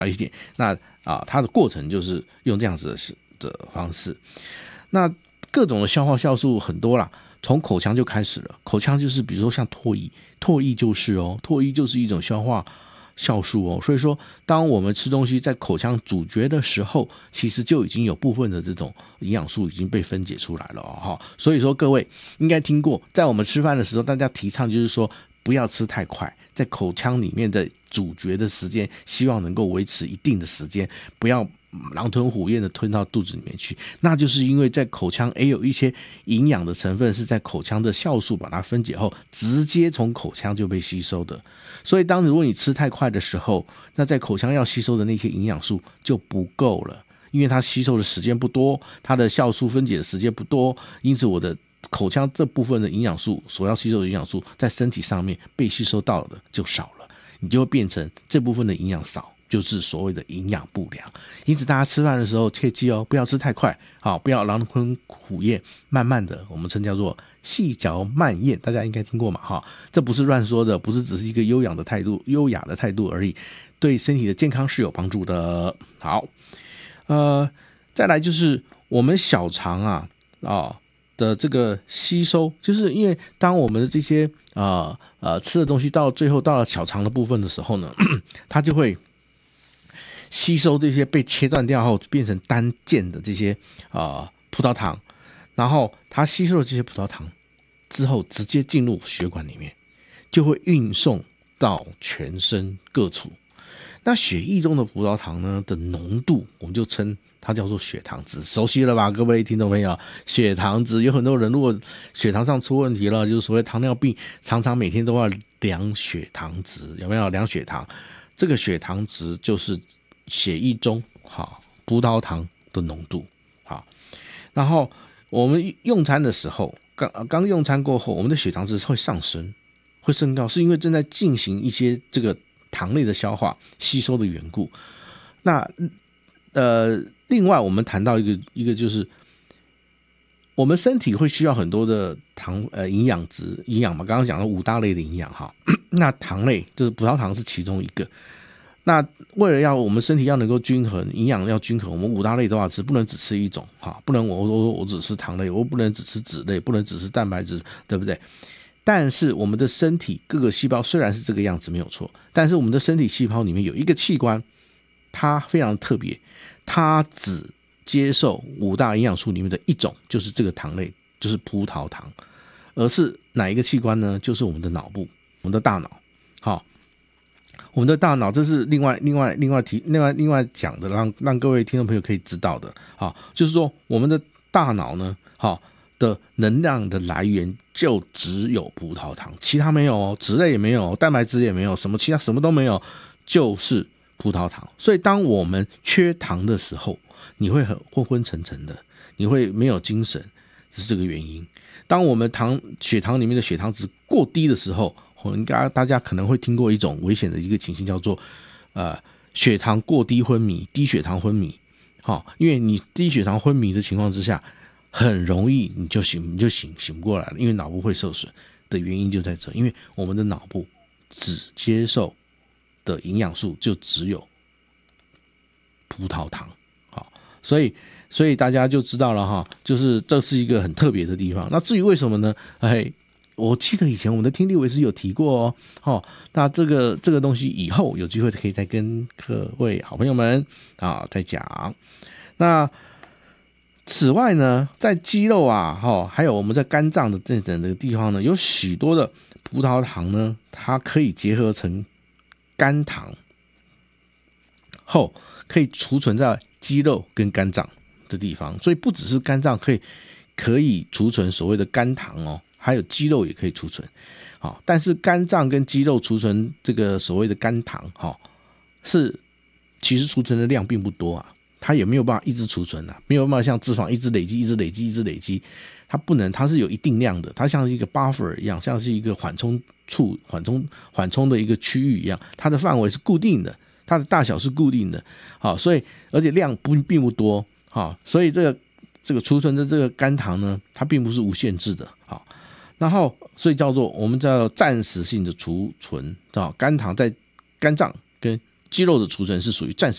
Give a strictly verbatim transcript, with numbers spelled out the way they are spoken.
一点。那啊，它的过程就是用这样子的的方式。那各种的消化酵素很多啦，从口腔就开始了。口腔就是比如说像唾液，唾液就是哦，唾液就是一种消化酵素哦。所以说，当我们吃东西在口腔咀嚼的时候，其实就已经有部分的这种营养素已经被分解出来了哦。所以说，各位应该听过，在我们吃饭的时候，大家提倡就是说不要吃太快，在口腔里面的咀嚼的时间，希望能够维持一定的时间，不要狼吞虎咽的吞到肚子里面去。那就是因为在口腔也有一些营养的成分是在口腔的酵素把它分解后，直接从口腔就被吸收的。所以当如果你吃太快的时候，那在口腔要吸收的那些营养素就不够了，因为它吸收的时间不多，它的酵素分解的时间不多，因此我的口腔这部分的营养素所要吸收的营养素在身体上面被吸收到的就少了，你就会变成这部分的营养少，就是所谓的营养不良。因此大家吃饭的时候切记哦，不要吃太快，好，不要狼吞虎咽，慢慢的，我们称叫做细嚼慢咽，大家应该听过嘛哈？这不是乱说的，不是只是一个优雅的态度，优雅的态度而已，对身体的健康是有帮助的。好，呃，再来就是我们小肠啊啊、哦、的这个吸收，就是因为当我们的这些呃呃吃的东西到最后到了小肠的部分的时候呢，它就会吸收这些被切断掉后变成单键的这些啊、呃、葡萄糖，然后它吸收了这些葡萄糖之后，直接进入血管里面，就会运送到全身各处。那血液中的葡萄糖呢的浓度，我们就称它叫做血糖值，熟悉了吧，各位听众朋友？血糖值有很多人如果血糖上出问题了，就是所谓糖尿病，常常每天都要量血糖值，有没有量血糖？这个血糖值就是血液中好葡萄糖的浓度。好，然后我们用餐的时候，刚刚用餐过后，我们的血糖值会上升，会升高，是因为正在进行一些这个糖类的消化吸收的缘故。那呃，另外我们谈到一个一个就是我们身体会需要很多的糖呃营养值营养嘛，刚刚讲到五大类的营养哈，那糖类就是葡萄糖是其中一个。那为了要我们身体要能够均衡，营养要均衡，我们五大类都要吃，不能只吃一种哈，不能我我我只吃糖类，我不能只吃脂类，不能只吃蛋白质，对不对？但是我们的身体各个细胞虽然是这个样子没有错，但是我们的身体细胞里面有一个器官，它非常特别，它只接受五大营养素里面的一种，就是这个糖类，就是葡萄糖。而是哪一个器官呢？就是我们的脑部，我们的大脑。好，我们的大脑，这是另外另外另外提另外另外讲的，让让各位听众朋友可以知道的。好，就是说我们的大脑呢，好的能量的来源就只有葡萄糖，其他没有哦，脂类也没有，蛋白质也没有，什么其他什么都没有，就是葡萄糖。所以当我们缺糖的时候，你会很昏昏沉沉的，你会没有精神，是这个原因。当我们糖血糖里面的血糖值过低的时候，应该大家可能会听过一种危险的一个情形，叫做呃血糖过低昏迷、低血糖昏迷。好、哦，因为你低血糖昏迷的情况之下，很容易你就醒你就醒醒不过来了，因为脑部会受损的原因就在这，因为我们的脑部只接受的营养素就只有葡萄糖。好、哦，所以所以大家就知道了哈，就是这是一个很特别的地方。那至于为什么呢？哎。我记得以前我们的听力维师有提过哦，哦，那这个这个东西以后有机会可以再跟各位好朋友们啊再讲。那此外呢，在肌肉啊，哦，还有我们在肝脏的这整个地方呢，有许多的葡萄糖呢，它可以结合成肝糖后，可以储存在肌肉跟肝脏的地方，所以不只是肝脏可以可以储存所谓的肝糖哦。还有肌肉也可以储存，好，但是肝脏跟肌肉储存这个所谓的肝糖，哈，是其实储存的量并不多啊，它也没有办法一直储存啊，没有办法像脂肪一直累积、一直累积、一直累积，它不能，它是有一定量的，它像是一个 buffer 一样，像是一个缓冲处、缓冲缓冲的一个区域一样，它的范围是固定的，它的大小是固定的，好，所以而且量不并不多，好，所以这个这个储存的这个肝糖呢，它并不是无限制的，好。然后，所以叫做我们叫暂时性的储存，肝糖在肝脏跟肌肉的储存是属于暂时